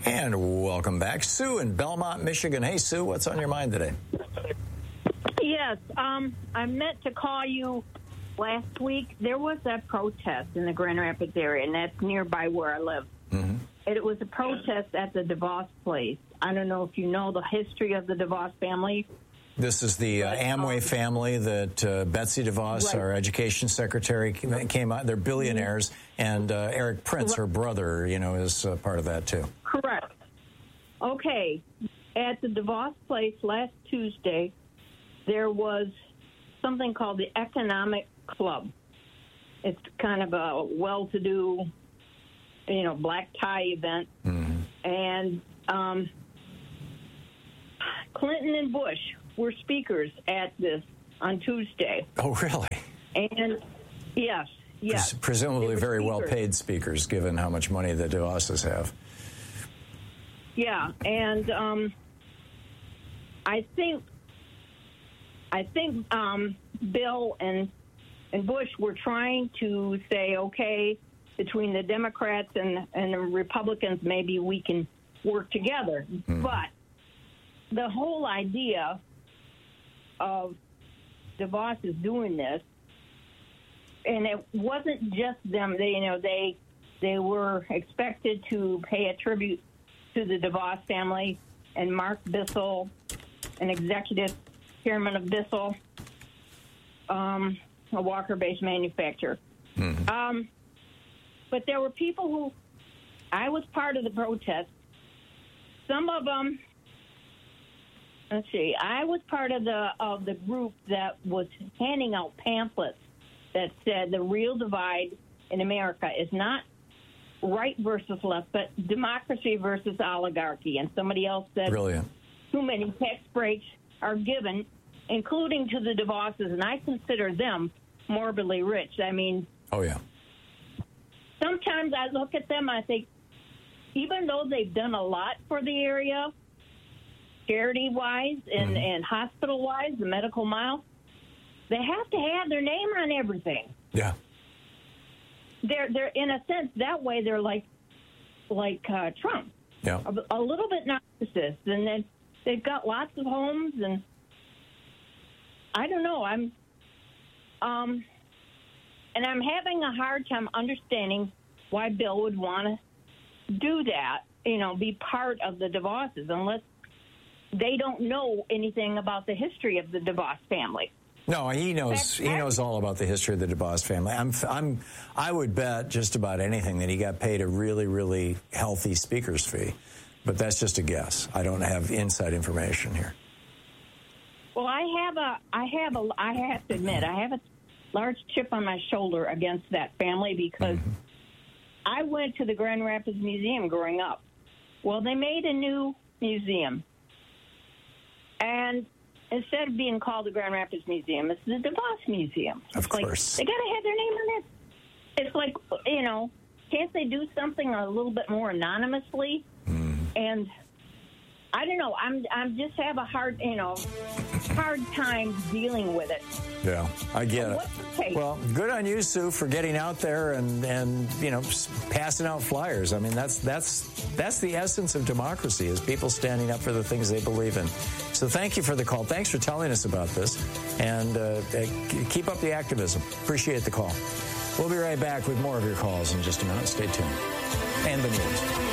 And welcome back. Sue in Belmont, Michigan. Hey, Sue, what's on your mind today? Yes, I meant to call you last week. There was a protest in the Grand Rapids area, and that's nearby where I live. Mm-hmm. It was a protest at the DeVos place. I don't know if you know the history of the DeVos family. This is the Amway family that Betsy DeVos, right. our education secretary, came out. They're billionaires, and Eric Prince, her brother, is part of that too. Correct. Okay. At the DeVos place last Tuesday, there was something called the Economic Club. It's kind of a well-to-do, black tie event. Mm-hmm. And Clinton and Bush were speakers at this on Tuesday. Oh, really? And yes. Presumably very well-paid speakers, given how much money the DeVosses have. Yeah, and I think Bill and Bush were trying to say, okay, between the Democrats and the Republicans, maybe we can work together. Mm. But the whole idea of DeVos is doing this, and it wasn't just them. They were expected to pay a tribute to the DeVos family, and Mark Bissell, an executive chairman of Bissell, a Walker-based manufacturer. Mm-hmm. But there were people who, I was part of the protest. Some of them, I was part of the group that was handing out pamphlets that said the real divide in America is not right versus left, but democracy versus oligarchy. And somebody else said Brilliant. Too many tax breaks are given, including to the DeVosses, and I consider them morbidly rich. I mean, oh yeah. Sometimes I look at them, I think, even though they've done a lot for the area, charity-wise and hospital-wise, the medical mile, they have to have their name on everything. Yeah. They're in a sense that way they're like Trump. Yeah. A little bit narcissist, and then they've got lots of homes, and I don't know. I'm having a hard time understanding why Bill would want to do that. Be part of the DeVosses, unless they don't know anything about the history of the DeVos family. No, he knows. He knows all about the history of the DeVos family. I would bet just about anything that he got paid a really, really healthy speaker's fee, but that's just a guess. I don't have inside information here. Well, I have to admit, I have a large chip on my shoulder against that family because I went to the Grand Rapids Museum growing up. Well, they made a new museum, and instead of being called the Grand Rapids Museum, it's the DeVos Museum. Of course. They got to have their name on it. It's like, can't they do something a little bit more anonymously? And I don't know. I'm just have a hard time dealing with it. Yeah, I get it. Well, good on you, Sue, for getting out there and passing out flyers. I mean, that's the essence of democracy, is people standing up for the things they believe in. So thank you for the call. Thanks for telling us about this, and keep up the activism. Appreciate the call. We'll be right back with more of your calls in just a minute. Stay tuned. And the news.